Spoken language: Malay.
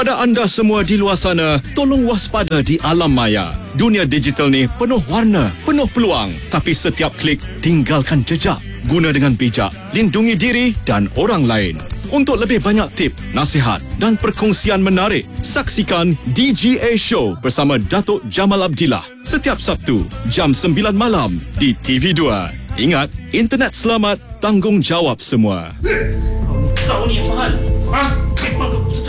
Kepada anda semua di luar sana, tolong waspada di alam maya. Dunia digital ni penuh warna, penuh peluang. Tapi setiap klik tinggalkan jejak. Guna dengan bijak, lindungi diri dan orang lain. Untuk lebih banyak tip, nasihat dan perkongsian menarik, saksikan DGA Show bersama Datuk Jamal Abdillah setiap Sabtu jam 9 malam di TV2. Ingat, internet selamat, tanggungjawab semua. Kau ni yang mahal. Ha?